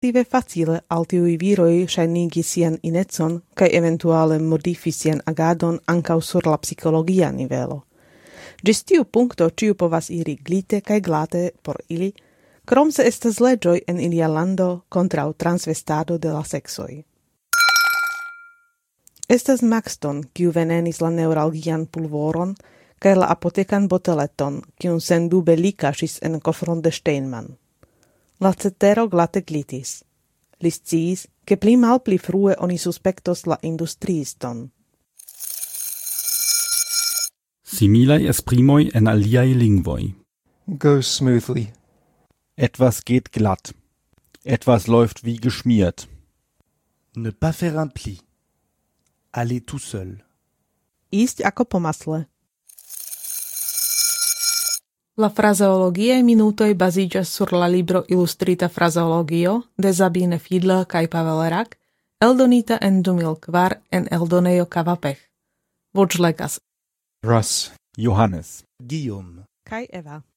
relative facile al tiui viroi shainigi sian inetson cae eventuale modifi sian agadon ancau sur la psicologia nivelo. Gis tiu puncto ciu povas iri glite cae glate por ili, krom se estas legioi en ilia lando contrau transvestado de la sexoi. Estas Maxton, kiu venenis la neuralgian pulvoron, cae la apotecan boteleton, kiun sendube li casis en cofron de Steinmann. La cetero glate glitis. Li sciis, che pli mal pli frue oni suspectos la industriiston. Similai esprimoi en aliai lingvoi. Go smoothly. Etwas geht glatt. Etwas läuft wie geschmiert. Ne pas faire un pli. Aller tout seul. Ísť ako po masle. La frazeologiae minutoi baziĝas sur la libro Illustrita frazeologio de Sabine Fiedler kaj Pavel Rak, eldonita en 2004 en eldonejo Kavapech. Voĉlegas Russ, Johannes. Guillaume. kaj Eva.